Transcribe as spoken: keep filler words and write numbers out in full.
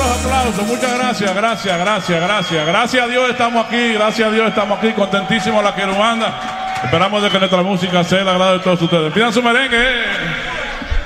los aplausos. Muchas gracias, gracias, gracias, gracias. Gracias a Dios estamos aquí, gracias a Dios estamos aquí, contentísimos la querubanda. Esperamos de que nuestra música sea el agrado de todos ustedes. Pidan su merengue. Eh.